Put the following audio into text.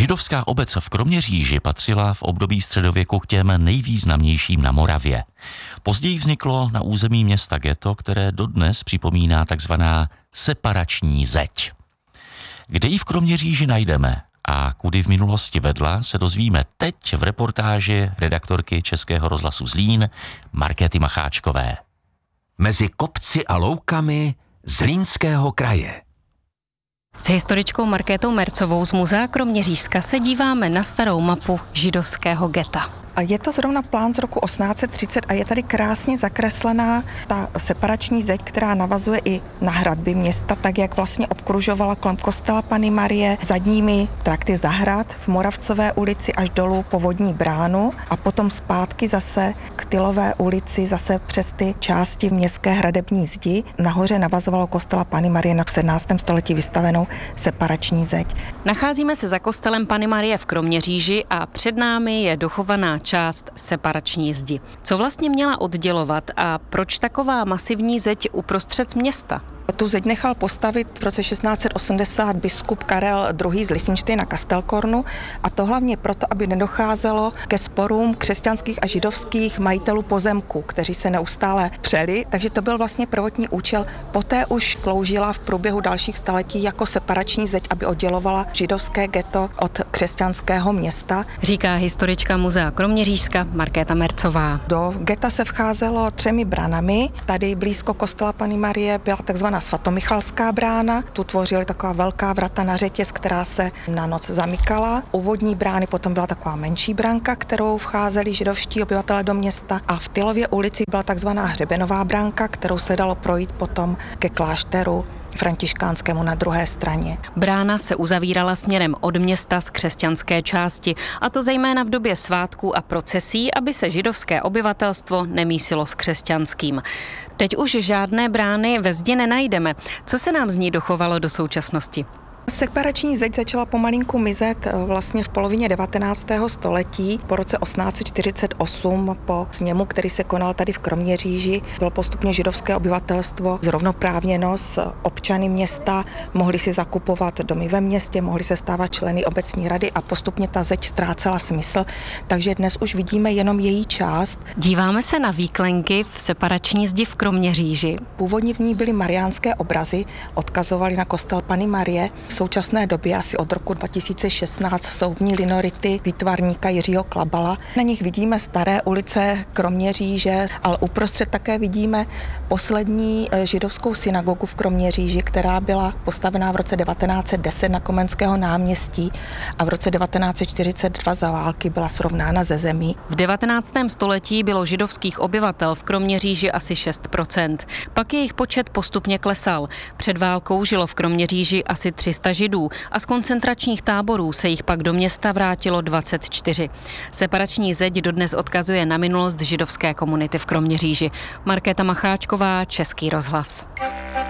Židovská obec v Kroměříži patřila v období středověku k těm nejvýznamnějším na Moravě. Později vzniklo na území města ghetto, které dodnes připomíná takzvaná separační zeď. Kde ji v Kroměříži najdeme a kudy v minulosti vedla, se dozvíme teď v reportáži redaktorky Českého rozhlasu Zlín Markéty Macháčkové. Mezi kopci a loukami Zlínského kraje. S historičkou Markétou Mercovou z Muzea Kroměřížska se díváme na starou mapu židovského getta. A je to zrovna plán z roku 1830 a je tady krásně zakreslená ta separační zeď, která navazuje i na hradby města, tak jak vlastně obkružovala kolem kostela Panny Marie, zadními trakty zahrad v Moravcové ulici až dolů po Vodní bránu a potom zpátky zase k Tylové ulici, zase přes ty části městské hradební zdi. Nahoře navazovalo kostela Panny Marie na 17. století vystavenou separační zeď. Nacházíme se za kostelem Panny Marie v Kroměříži a před námi je dochovaná část separační zdi. Co vlastně měla oddělovat a proč taková masivní zeď uprostřed města? Tu zeď nechal postavit v roce 1680 biskup Karel II. Z Lichtenštejna Kastelkornu a to hlavně proto, aby nedocházelo ke sporům křesťanských a židovských majitelů pozemku, kteří se neustále přeli, takže to byl vlastně prvotní účel. Poté už sloužila v průběhu dalších staletí jako separační zeď, aby oddělovala židovské ghetto od křesťanského města. Říká historička Muzea Kroměřížska Markéta Mercová. Do getta se vcházelo 3 branami. Tady blízko kostela Panny Marie byla takzvaná Svatomichalská brána. Tu tvořily taková velká vrata na řetěz, která se na noc zamykala. U Vodní brány potom byla taková menší branka, kterou vcházeli židovští obyvatelé do města. A v Tylově ulici byla takzvaná Hřebenová branka, kterou se dalo projít potom ke klášteru františkánskému na druhé straně. Brána se uzavírala směrem od města z křesťanské části, a to zejména v době svátků a procesí, aby se židovské obyvatelstvo nemísilo s křesťanským. Teď už žádné brány ve zdi nenajdeme. Co se nám z ní dochovalo do současnosti? Separační zeď začala pomalinku mizet vlastně v polovině 19. století. Po roce 1848, po sněmu, který se konal tady v Kroměříži, bylo postupně židovské obyvatelstvo zrovnoprávněno s občany města, mohli si zakupovat domy ve městě, mohli se stávat členy obecní rady a postupně ta zeď ztrácela smysl, takže dnes už vidíme jenom její část. Díváme se na výklenky v separační zdi v Kroměříži. Původně v ní byly mariánské obrazy, odkazovaly na kostel Panny Marie. V současné době asi od roku 2016 jsou v ní linority výtvarníka Jiřího Klabala. Na nich vidíme staré ulice Kroměříže, ale uprostřed také vidíme poslední židovskou synagogu v Kroměříži, která byla postavená v roce 1910 na Komenského náměstí a v roce 1942 za války byla srovnána ze zemí. V 19. století bylo židovských obyvatel v Kroměříži asi 6%. Pak jejich počet postupně klesal. Před válkou žilo v Kroměříži asi 300 Židů a z koncentračních táborů se jich pak do města vrátilo 24. Separační zeď dodnes odkazuje na minulost židovské komunity v Kroměříži. Markéta Macháčková, Český rozhlas.